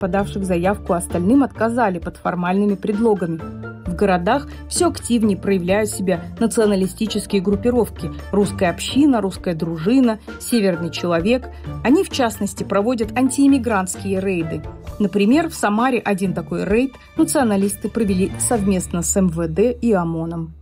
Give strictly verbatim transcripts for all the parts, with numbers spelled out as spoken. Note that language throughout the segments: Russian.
подавших заявку, остальным отказали под формальными предлогами. В городах все активнее проявляют себя националистические группировки – русская община, русская дружина, северный человек. Они, в частности, проводят антииммигрантские рейды. Например, в Самаре один такой рейд националисты провели совместно с эм вэ дэ и ОМОНом.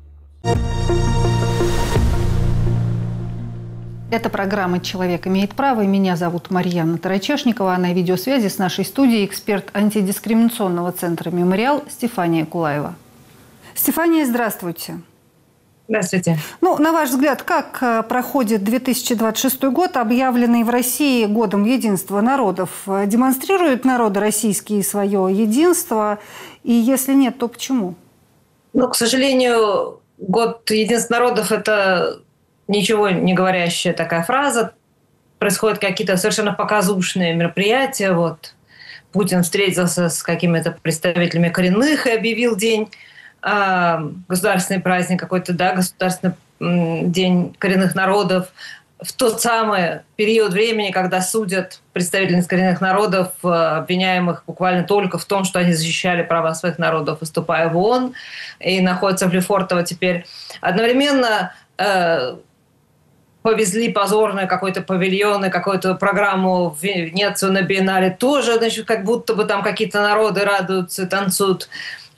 Это программа «Человек имеет право». И меня зовут Марьяна Тарачешникова. А на видеосвязи с нашей студией эксперт антидискриминационного центра «Мемориал» Стефания Кулаева. Стефания, здравствуйте. Здравствуйте. Ну, на ваш взгляд, как проходит две тысячи двадцать шестой год, объявленный в России годом единства народов? Демонстрируют народы российские свое единство? И если нет, то почему? Ну, к сожалению, год единства народов – это ничего не говорящая такая фраза. Происходят какие-то совершенно показушные мероприятия. Вот Путин встретился с какими-то представителями коренных и объявил день, э, государственный праздник какой-то, да, государственный э, день коренных народов в тот самый период времени, когда судят представителей коренных народов, э, обвиняемых буквально только в том, что они защищали права своих народов, выступая в ООН, и находятся в Лефортово теперь. Одновременно э, повезли позорно какой-то павильон и какую-то программу в Венецию на биеннале. Тоже, значит, как будто бы там какие-то народы радуются, танцуют.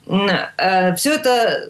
Все это,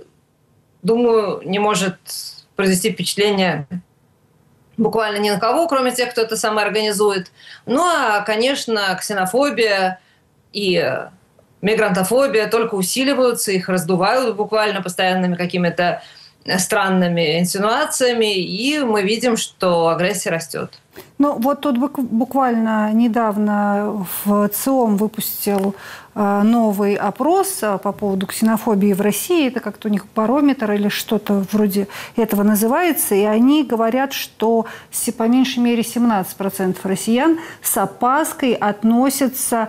думаю, не может произвести впечатление буквально ни на кого, кроме тех, кто это сам организует. Ну, а, конечно, ксенофобия и мигрантофобия только усиливаются, их раздувают буквально постоянными какими-то странными инсинуациями, и мы видим, что агрессия растет. Ну, вот тут буквально недавно в ЦИОМ выпустил новый опрос по поводу ксенофобии в России. Это как-то у них барометр или что-то вроде этого называется. И они говорят, что по меньшей мере семнадцать процентов россиян с опаской относятся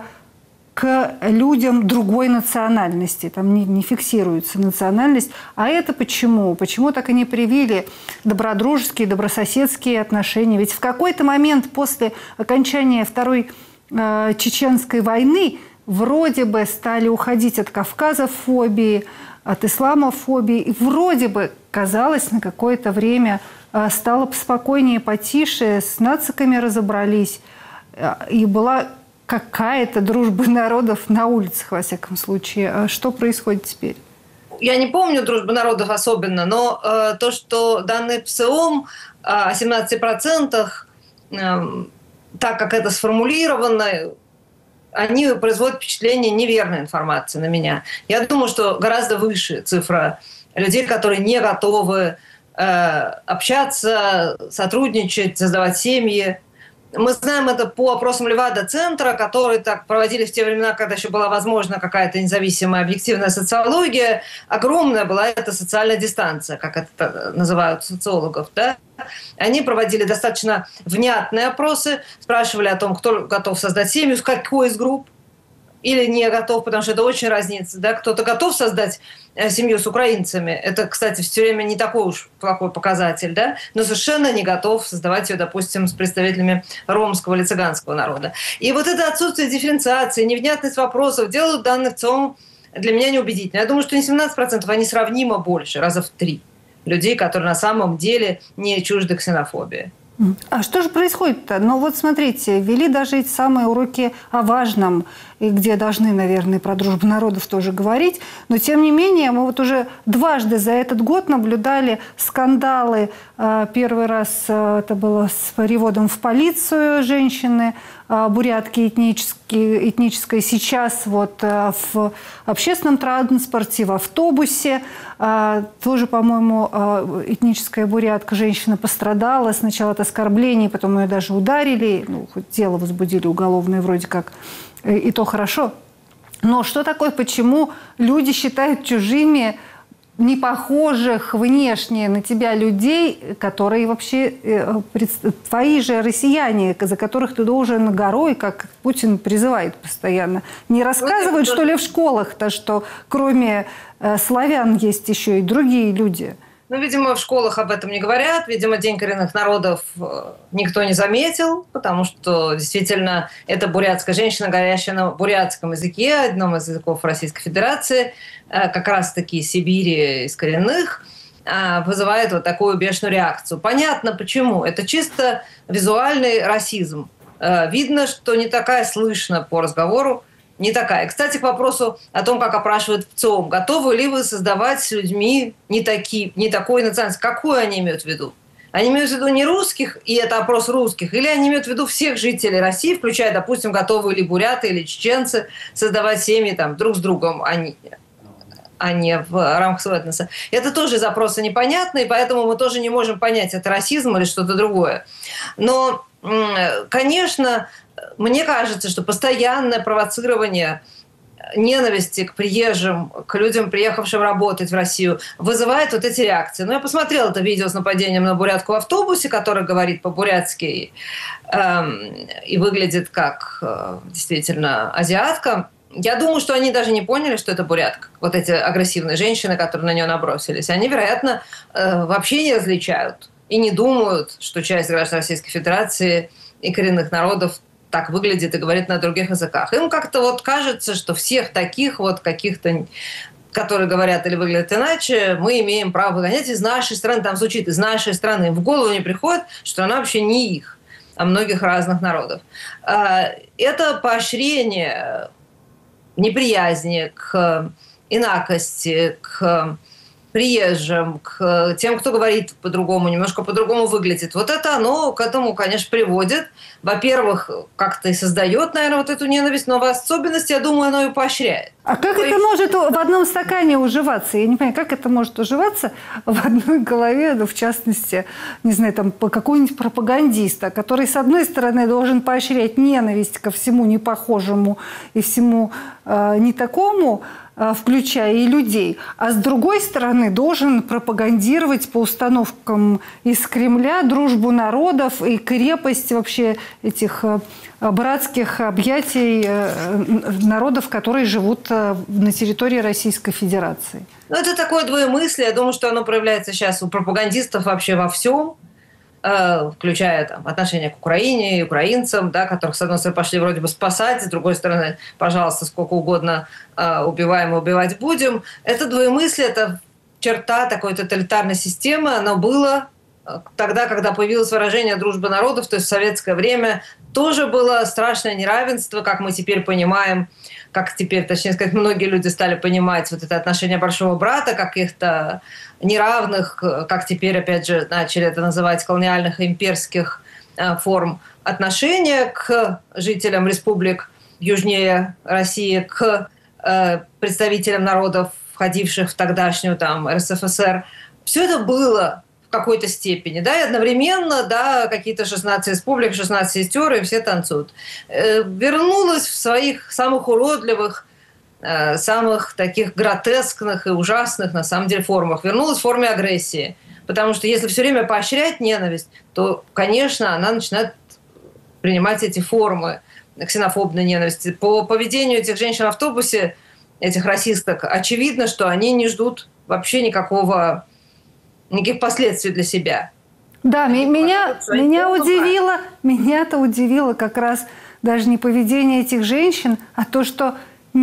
к людям другой национальности. Там не, не фиксируется национальность. А это почему? Почему так и не привили добродружеские, добрососедские отношения? Ведь в какой-то момент после окончания Второй э, Чеченской войны вроде бы стали уходить от кавказофобии, от исламофобии. И вроде бы, казалось, на какое-то время э, стало спокойнее, потише, с нациками разобрались. Э, и была какая-то дружба народов на улицах, во всяком случае. Что происходит теперь? Я не помню дружбы народов особенно, но э, то, что данные ПСОМ о семнадцати процентах, э, так как это сформулировано, они производят впечатление неверной информации на меня. Я думаю, что гораздо выше цифра людей, которые не готовы э, общаться, сотрудничать, создавать семьи. Мы знаем это по опросам Левада-центра, которые так проводили в те времена, когда еще была возможна какая-то независимая объективная социология. Огромная была эта социальная дистанция, как это называют социологов. Да? Они проводили достаточно внятные опросы, спрашивали о том, кто готов создать семью, с какой из групп, или не готов, потому что это очень разница. Да? Кто-то готов создать семью с украинцами. Это, кстати, все время не такой уж плохой показатель, да? Но совершенно не готов создавать ее, допустим, с представителями ромского или цыганского народа. И вот это отсутствие дифференциации, невнятность вопросов делают данных ЦИОМ для меня неубедительно. Я думаю, что не семнадцать процентов, а несравнимо больше, раза в три людей, которые на самом деле не чужды ксенофобии. А что же происходит-то? Ну вот смотрите, ввели даже эти самые уроки о важном, и где должны, наверное, про дружбу народов тоже говорить. Но тем не менее, мы вот уже дважды за этот год наблюдали скандалы. Первый раз это было с переводом в полицию женщины, бурятки этнические, этнической. Сейчас вот в общественном транспорте, в автобусе. Тоже, по-моему, этническая бурятка, женщина пострадала. Сначала от оскорблений, потом ее даже ударили. Ну, хоть дело возбудили уголовное вроде как. И то хорошо. Но что такое, почему люди считают чужими непохожих внешне на тебя людей, которые вообще твои же россияне, за которых ты должен горой, как Путин призывает постоянно. Не рассказывают, что ли, в школах-то, что кроме славян есть еще и другие люди? Ну, видимо, в школах об этом не говорят. Видимо, День коренных народов никто не заметил, потому что действительно эта бурятская женщина, говорящая на бурятском языке, одном из языков Российской Федерации, как раз-таки из Сибири, из коренных, вызывает вот такую бешеную реакцию. Понятно, почему. Это чисто визуальный расизм. Видно, что не такая слышно по разговору, не такая. Кстати, к вопросу о том, как опрашивают в ЦИОМ. Готовы ли вы создавать с людьми не, такие, не такой национальности? Какую они имеют в виду? Они имеют в виду не русских, и это опрос русских, или они имеют в виду всех жителей России, включая, допустим, готовы ли буряты или чеченцы создавать семьи там, друг с другом, а не, а не в рамках своего этноса. Это тоже запросы непонятные, поэтому мы тоже не можем понять, это расизм или что-то другое. Но, конечно, мне кажется, что постоянное провоцирование ненависти к приезжим, к людям, приехавшим работать в Россию, вызывает вот эти реакции. Ну, я посмотрела это видео с нападением на бурятку в автобусе, который говорит по-бурятски э, и выглядит как э, действительно азиатка. Я думаю, что они даже не поняли, что это бурятка. Вот эти агрессивные женщины, которые на нее набросились. Они, вероятно, э, вообще не различают и не думают, что часть граждан Российской Федерации и коренных народов так выглядит и говорит на других языках. Им как-то вот кажется, что всех таких вот каких-то, которые говорят или выглядят иначе, мы имеем право выгонять из нашей страны. Там звучит «из нашей страны». Им в голову не приходит, что она вообще не их, а многих разных народов. Это поощрение неприязни к инакости, к приезжим, к тем, кто говорит по-другому, немножко по-другому выглядит. Вот это оно к этому, конечно, приводит. Во-первых, как-то и создает, наверное, вот эту ненависть, но в особенности, я думаю, оно и поощряет. А как это может в одном стакане уживаться? Я не понимаю, как это может уживаться в одной голове, ну, в частности, не знаю, там, какого-нибудь пропагандиста, который, с одной стороны, должен поощрять ненависть ко всему непохожему и всему э, не такому, включая и людей, а с другой стороны должен пропагандировать по установкам из Кремля дружбу народов и крепость вообще этих братских объятий народов, которые живут на территории Российской Федерации. Ну, это такое двоемыслие. Я думаю, что оно проявляется сейчас у пропагандистов вообще во всем, включая там, отношения к Украине и украинцам, да, которых, с одной стороны, пошли вроде бы спасать, с другой стороны, пожалуйста, сколько угодно э, убиваем и убивать будем. Это двоемыслие, это черта такой тоталитарной системы. Оно было тогда, когда появилось выражение «дружба народов», то есть в советское время, тоже было страшное неравенство, как мы теперь понимаем, как теперь, точнее сказать, многие люди стали понимать вот это отношение большого брата, каких-то неравных, как теперь, опять же, начали это называть, колониальных и имперских форм отношения к жителям республик южнее России, к представителям народов, входивших в тогдашнюю там эр эс эф эс эр. Все это было в какой-то степени, да, и одновременно, да, какие-то шестнадцать республик, шестнадцать сестер, и все танцуют. Вернулась в своих самых уродливых, самых таких гротескных и ужасных, на самом деле, формах. Вернулась в форме агрессии. Потому что если все время поощрять ненависть, то, конечно, она начинает принимать эти формы ксенофобной ненависти. По поведению этих женщин в автобусе, этих расисток, очевидно, что они не ждут вообще никакого, никаких последствий для себя. Да, они меня, меня удивило, меня-то удивило как раз даже не поведение этих женщин, а то, что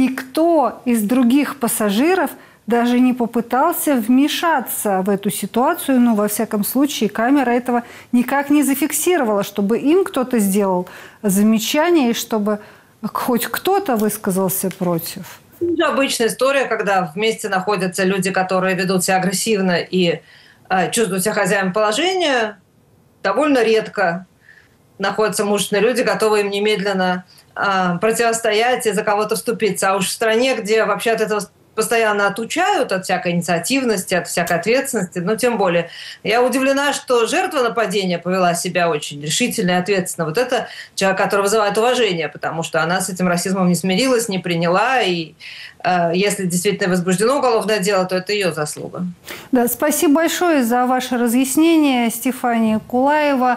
никто из других пассажиров даже не попытался вмешаться в эту ситуацию. Ну, во всяком случае, камера этого никак не зафиксировала, чтобы им кто-то сделал замечание, и чтобы хоть кто-то высказался против. Это обычная история, когда вместе находятся люди, которые ведут себя агрессивно и э, чувствуют себя хозяином положения. Довольно редко находятся мужественные люди, готовые им немедленно противостоять и за кого-то вступиться. А уж в стране, где вообще от этого постоянно отучают, от всякой инициативности, от всякой ответственности, но тем более. Я удивлена, что жертва нападения повела себя очень решительно и ответственно. Вот это человек, который вызывает уважение, потому что она с этим расизмом не смирилась, не приняла, и э, если действительно возбуждено уголовное дело, то это ее заслуга. Да, спасибо большое за ваше разъяснение. Стефания Кулаева,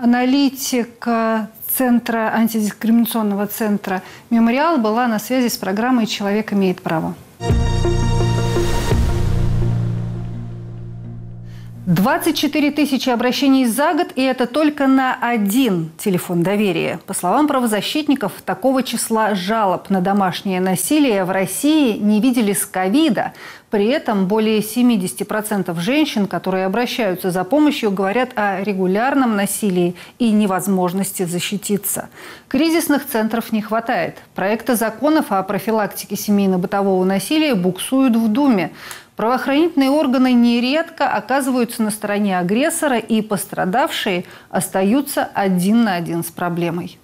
аналитик Центра, антидискриминационного центра «Мемориал», была на связи с программой «Человек имеет право». двадцать четыре тысячи обращений за год, и это только на один телефон доверия. По словам правозащитников, такого числа жалоб на домашнее насилие в России не видели с ковида. При этом более семьдесят процентов женщин, которые обращаются за помощью, говорят о регулярном насилии и невозможности защититься. Кризисных центров не хватает. Проекты законов о профилактике семейно-бытового насилия буксуют в Думе. Правоохранительные органы нередко оказываются на стороне агрессора, и пострадавшие остаются один на один с проблемой.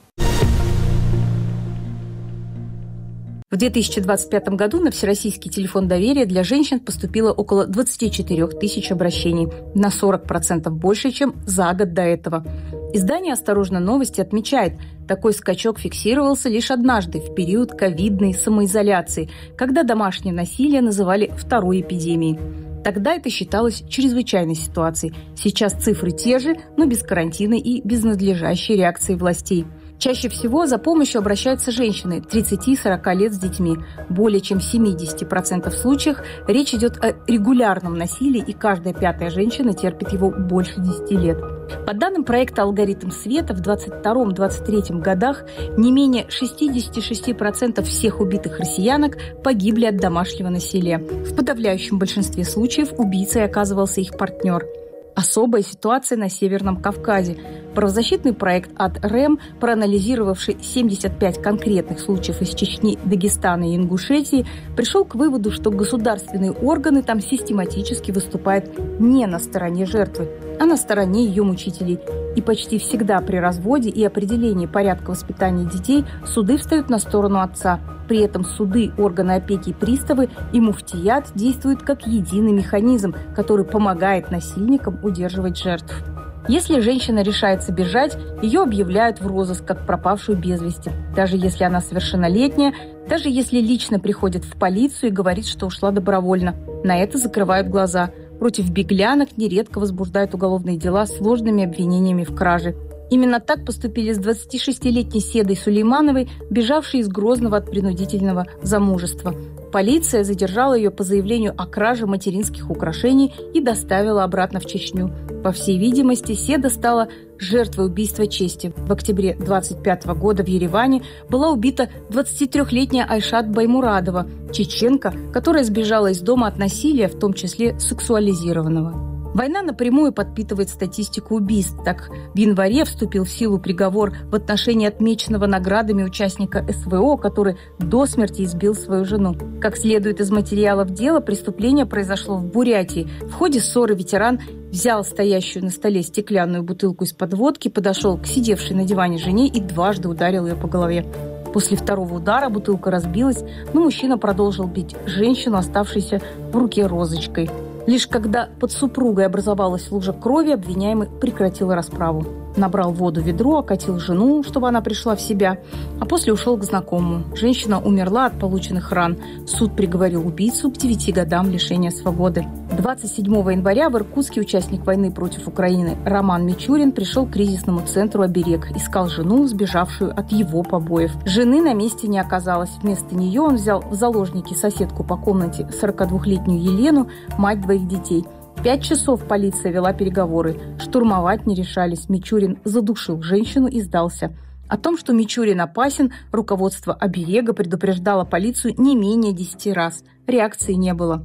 В две тысячи двадцать пятом году на Всероссийский телефон доверия для женщин поступило около двадцать четыре тысячи обращений, на сорок процентов больше, чем за год до этого. Издание «Осторожно, новости» отмечает, такой скачок фиксировался лишь однажды, в период ковидной самоизоляции, когда домашнее насилие называли второй эпидемией. Тогда это считалось чрезвычайной ситуацией. Сейчас цифры те же, но без карантина и без надлежащей реакции властей. Чаще всего за помощью обращаются женщины тридцати-сорока лет с детьми. Более чем в семидесяти процентах случаев речь идет о регулярном насилии, и каждая пятая женщина терпит его больше десяти лет. По данным проекта «Алгоритм света», в двадцать втором — двадцать третьем годах не менее шестьдесят шесть процентов всех убитых россиянок погибли от домашнего насилия. В подавляющем большинстве случаев убийцей оказывался их партнер. Особая ситуация на Северном Кавказе. Правозащитный проект от РЭМ, проанализировавший семьдесят пять конкретных случаев из Чечни, Дагестана и Ингушетии, пришел к выводу, что государственные органы там систематически выступают не на стороне жертвы, а на стороне ее мучителей. И почти всегда при разводе и определении порядка воспитания детей суды встают на сторону отца. При этом суды, органы опеки и приставы и муфтият действуют как единый механизм, который помогает насильникам удерживать жертв. Если женщина решается бежать, ее объявляют в розыск как пропавшую без вести. Даже если она совершеннолетняя, даже если лично приходит в полицию и говорит, что ушла добровольно. На это закрывают глаза. Против беглянок нередко возбуждают уголовные дела с сложными обвинениями в краже. Именно так поступили с двадцатишестилетней Седой Сулеймановой, бежавшей из Грозного от принудительного замужества. Полиция задержала ее по заявлению о краже материнских украшений и доставила обратно в Чечню. По всей видимости, Седа стала жертвой убийства чести. В октябре двадцать пятого года в Ереване была убита двадцатитрёхлетняя Айшат Баймурадова, чеченка, которая сбежала из дома от насилия, в том числе сексуализированного. Война напрямую подпитывает статистику убийств. Так, в январе вступил в силу приговор в отношении отмеченного наградами участника СВО, который до смерти избил свою жену. Как следует из материалов дела, преступление произошло в Бурятии. В ходе ссоры ветеран взял стоящую на столе стеклянную бутылку из-под водки, подошел к сидевшей на диване жене и дважды ударил ее по голове. После второго удара бутылка разбилась, но мужчина продолжил бить женщину, оставшейся в руке розочкой. Лишь когда под супругой образовалась лужа крови, обвиняемый прекратил расправу. Набрал воду в ведро, окатил жену, чтобы она пришла в себя, а после ушел к знакомому. Женщина умерла от полученных ран. Суд приговорил убийцу к девяти годам лишения свободы. двадцать седьмого января в Иркутске участник войны против Украины Роман Мичурин пришел к кризисному центру «Оберег». Искал жену, сбежавшую от его побоев. Жены на месте не оказалось. Вместо нее он взял в заложники соседку по комнате сорокадвухлетнюю Елену, мать двоих детей. Пять часов полиция вела переговоры. Штурмовать не решались. Мичурин задушил женщину и сдался. О том, что Мичурин опасен, руководство «Оберега» предупреждало полицию не менее десяти раз. Реакции не было.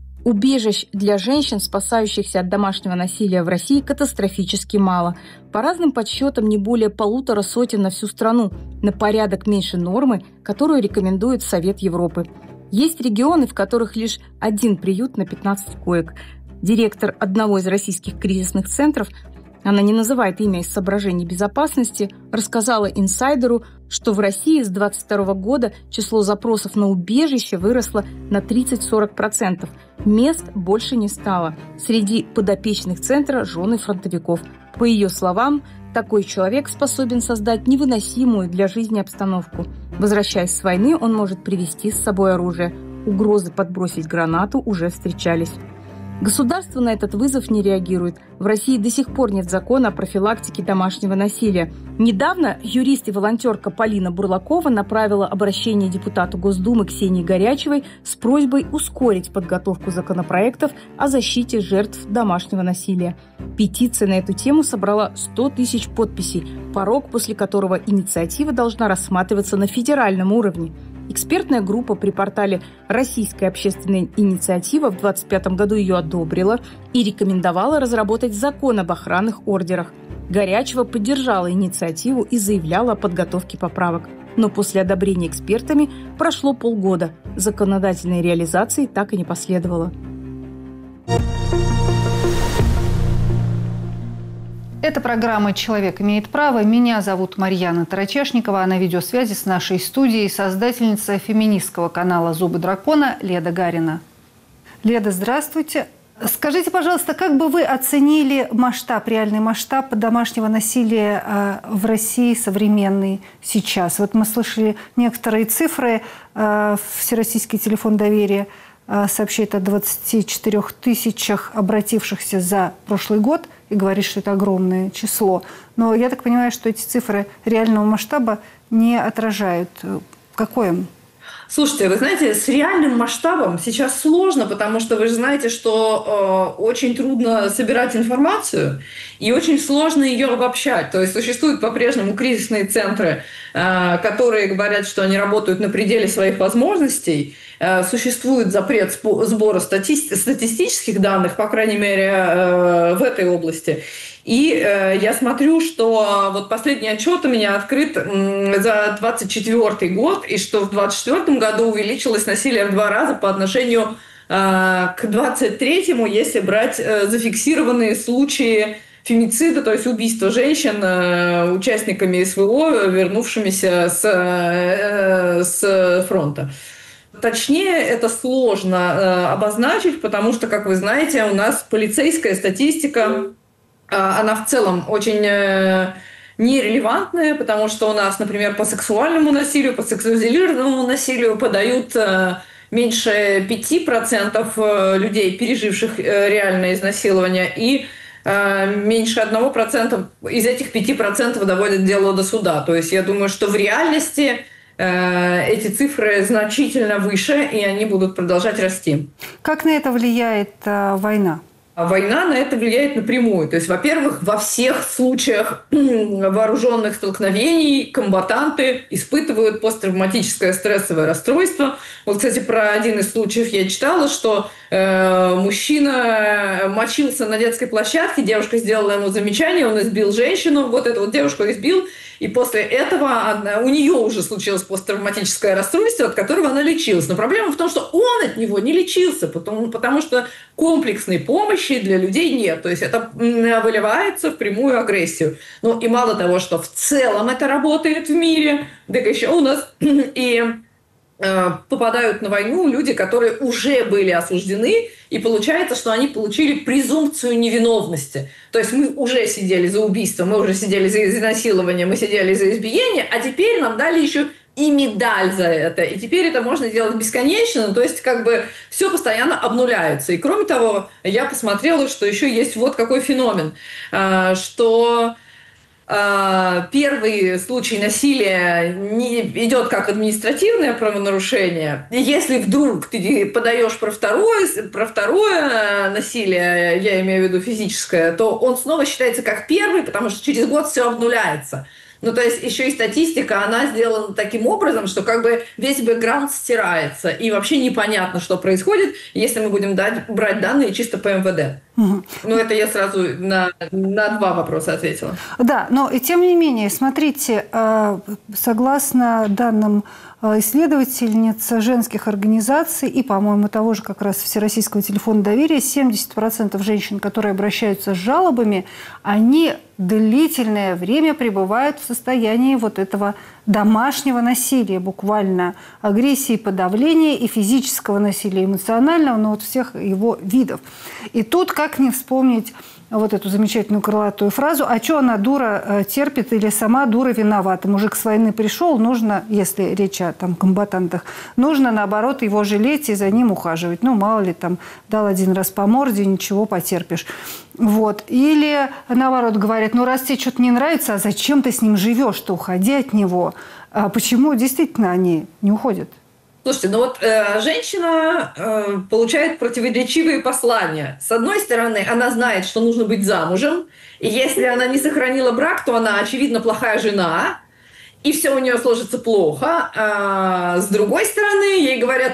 Убежищ для женщин, спасающихся от домашнего насилия в России, катастрофически мало. По разным подсчетам, не более полутора сотен на всю страну, на порядок меньше нормы, которую рекомендует Совет Европы. Есть регионы, в которых лишь один приют на пятнадцать коек. Директор одного из российских кризисных центров, она не называет имя из соображений безопасности, рассказала «Инсайдеру», что в России с двадцать второго года число запросов на убежище выросло на тридцать-сорок процентов. Мест больше не стало. Среди подопечных центра – жены фронтовиков. По ее словам, такой человек способен создать невыносимую для жизни обстановку. Возвращаясь с войны, он может привезти с собой оружие. Угрозы подбросить гранату уже встречались. Государство на этот вызов не реагирует. В России до сих пор нет закона о профилактике домашнего насилия. Недавно юрист и волонтерка Полина Бурлакова направила обращение депутату Госдумы Ксении Горячевой с просьбой ускорить подготовку законопроектов о защите жертв домашнего насилия. Петиция на эту тему собрала сто тысяч подписей, порог, после которого инициатива должна рассматриваться на федеральном уровне. Экспертная группа при портале «Российская общественная инициатива» в двадцать пятом году ее одобрила и рекомендовала разработать закон об охранных ордерах. Горячева поддержала инициативу и заявляла о подготовке поправок. Но после одобрения экспертами прошло полгода. Законодательной реализации так и не последовало. Это программа «Человек имеет право». Меня зовут Марьяна Тарачешникова, а на видеосвязи с нашей студией создательница феминистского канала «Зубы дракона» Леда Гарина. Леда, здравствуйте. Скажите, пожалуйста, как бы вы оценили масштаб, реальный масштаб домашнего насилия в России современный сейчас? Вот мы слышали некоторые цифры. Всероссийский телефон доверия сообщает о двадцати четырёх тысячах обратившихся за прошлый год и говорит, что это огромное число. Но я так понимаю, что эти цифры реального масштаба не отражают. Какое? Слушайте, вы знаете, с реальным масштабом сейчас сложно, потому что вы же знаете, что э, очень трудно собирать информацию и очень сложно ее обобщать. То есть существуют по-прежнему кризисные центры, э, которые говорят, что они работают на пределе своих возможностей. Э, существует запрет сбора стати- статистических данных, по крайней мере, э, в этой области. И э, я смотрю, что вот последний отчет у меня открыт м, за двадцать четвёртый год, и что в двадцать четвёртом году увеличилось насилие в два раза по отношению э, к двадцать третьему, если брать э, зафиксированные случаи фемицида, то есть убийства женщин э, участниками СВО, вернувшимися с, э, с фронта. Точнее, это сложно э, обозначить, потому что, как вы знаете, у нас полицейская статистика, она в целом очень нерелевантная, потому что у нас, например, по сексуальному насилию, по сексуализированному насилию подают меньше пяти процентов людей, переживших реальное изнасилование, и меньше одного процента из этих пяти процентов доводят дело до суда. То есть я думаю, что в реальности эти цифры значительно выше, и они будут продолжать расти. Как на это влияет война? Война на это влияет напрямую. То есть, во-первых, во всех случаях вооруженных столкновений комбатанты испытывают посттравматическое стрессовое расстройство. Вот, кстати, про один из случаев я читала, что э, мужчина мочился на детской площадке, девушка сделала ему замечание, он избил женщину, вот эту вот девушку избил, и после этого она, у нее уже случилось посттравматическое расстройство, от которого она лечилась. Но проблема в том, что он от него не лечился, потому, потому что комплексной помощи для людей нет. То есть это выливается в прямую агрессию. Ну и мало того, что в целом это работает в мире, так еще у нас и э, попадают на войну люди, которые уже были осуждены, и получается, что они получили презумпцию невиновности. То есть мы уже сидели за убийство, мы уже сидели за изнасилование, мы сидели за избиение, а теперь нам дали еще и медаль за это. И теперь это можно делать бесконечно. То есть как бы все постоянно обнуляется. И кроме того, я посмотрела, что еще есть вот какой феномен, что первый случай насилия не идет как административное правонарушение. И если вдруг ты подаешь про второе, про второе насилие, я имею в виду физическое, то он снова считается как первый, потому что через год все обнуляется. Ну, то есть еще и статистика, она сделана таким образом, что как бы весь бэкграунд стирается, и вообще непонятно, что происходит, если мы будем дать, брать данные чисто по эм вэ дэ. Угу. Ну, это я сразу на, на два вопроса ответила. Да, но и тем не менее, смотрите, согласно данным исследовательниц женских организаций и, по-моему, того же как раз Всероссийского телефона доверия, семьдесят процентов женщин, которые обращаются с жалобами, они длительное время пребывают в состоянии вот этого домашнего насилия, буквально агрессии, подавления и физического насилия, эмоционального, но вот всех его видов. И тут как как не вспомнить вот эту замечательную крылатую фразу: «А что она, дура, терпит или сама дура виновата? Мужик с войны пришел, нужно, если речь о там, комбатантах, нужно, наоборот, его жалеть и за ним ухаживать. Ну, мало ли, там, дал один раз по морде, ничего, потерпишь». Вот. Или, наоборот, говорят: ну, раз тебе что-то не нравится, а зачем ты с ним живешь-то, уходи от него. А почему действительно они не уходят? Слушайте, ну вот э, женщина э, получает противоречивые послания. С одной стороны, она знает, что нужно быть замужем, и если она не сохранила брак, то она, очевидно, плохая жена, и все у нее сложится плохо. А с другой стороны, ей говорят: